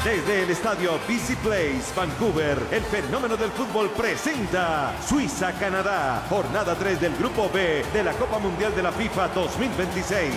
Desde el estadio BC Place, Vancouver, el fenómeno del fútbol presenta Suiza-Canadá, jornada 3 del Grupo B de la Copa Mundial de la FIFA 2026.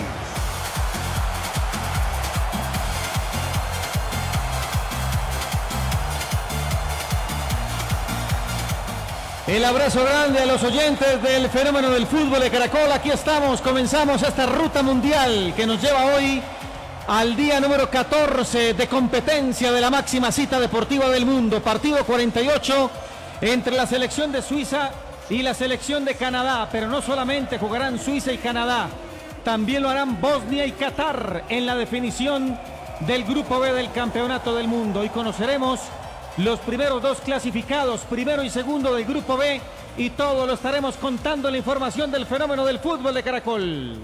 El abrazo grande a los oyentes del fenómeno del fútbol de Caracol. Aquí estamos, comenzamos esta ruta mundial que nos lleva hoy al día número 14 de competencia de la máxima cita deportiva del mundo. Partido 48 entre la selección de Suiza y la selección de Canadá. Pero no solamente jugarán Suiza y Canadá, también lo harán Bosnia y Qatar en la definición del Grupo B del Campeonato del Mundo. Y conoceremos los primeros dos clasificados, primero y segundo del Grupo B, y todo lo estaremos contando en la información del fenómeno del fútbol de Caracol.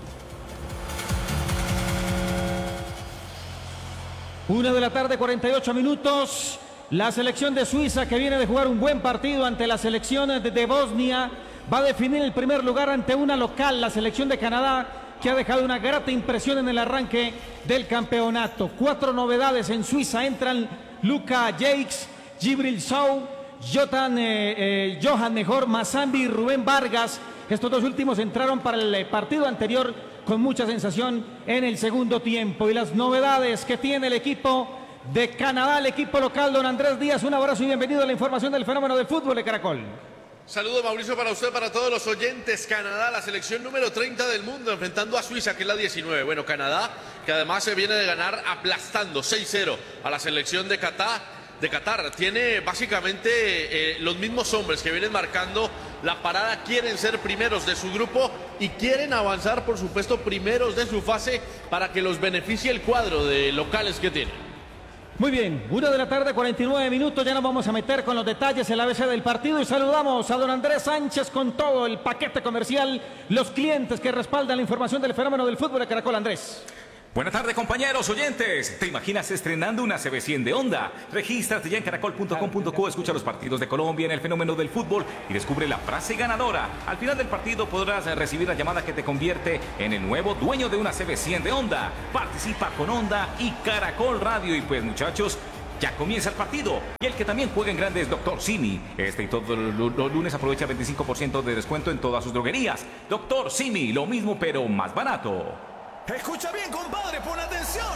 1 de la tarde, 48 minutos. La selección de Suiza, que viene de jugar un buen partido ante la selección de Bosnia, va a definir el primer lugar ante una local, la selección de Canadá, que ha dejado una grata impresión en el arranque del campeonato. 4 novedades en Suiza: entran Luka Jakes, Djibril Sow, Johan Mazambi y Rubén Vargas. Estos dos últimos entraron para el partido anterior con mucha sensación en el segundo tiempo. Y las novedades que tiene el equipo de Canadá, el equipo local. Don Andrés Díaz, un abrazo y bienvenido a la información del fenómeno del fútbol de Caracol. Saludos, Mauricio, para usted, para todos los oyentes. Canadá, la selección número 30 del mundo, enfrentando a Suiza, que es la 19. Bueno, Canadá, que además se viene de ganar aplastando 6-0 a la selección de Qatar. Tiene básicamente los mismos hombres que vienen marcando la parada. Quieren ser primeros de su grupo y quieren avanzar, por supuesto, primeros de su fase para que los beneficie el cuadro de locales que tiene. Muy bien, 1 de la tarde, 49 minutos. Ya nos vamos a meter con los detalles en la ABC del partido y saludamos a don Andrés Sánchez con todo el paquete comercial, los clientes que respaldan la información del fenómeno del fútbol de Caracol. Andrés. Buenas tardes, compañeros oyentes. ¿Te imaginas estrenando una CB100 de Honda? Regístrate ya en caracol.com.co, escucha los partidos de Colombia en el fenómeno del fútbol y descubre la frase ganadora. Al final del partido podrás recibir la llamada que te convierte en el nuevo dueño de una CB100 de Honda. Participa con Honda y Caracol Radio. Y pues, muchachos, ya comienza el partido. Y el que también juega en grande es Dr. Simi. Este y todos los lunes aprovecha 25% de descuento en todas sus droguerías. Dr. Simi, lo mismo pero más barato. Escucha bien, compadre, pon atención.